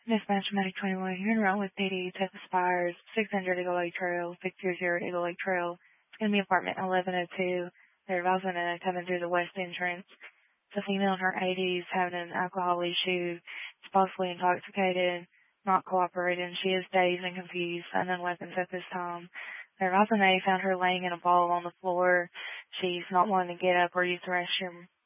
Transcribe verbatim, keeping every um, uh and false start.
Dispatch Medic twenty-one, you're in route with P D, Texas Spires, six hundred Eagle Lake Trail, six two zero Eagle Lake Trail, in the apartment eleven oh two. They're advising a coming through the west entrance. It's a female in her eighties having an alcohol issue. She's possibly intoxicated, not cooperating. She is dazed and confused, unknown weapons at this time. They're advising they found her laying in a ball on the floor. She's not wanting to get up or use the restroom.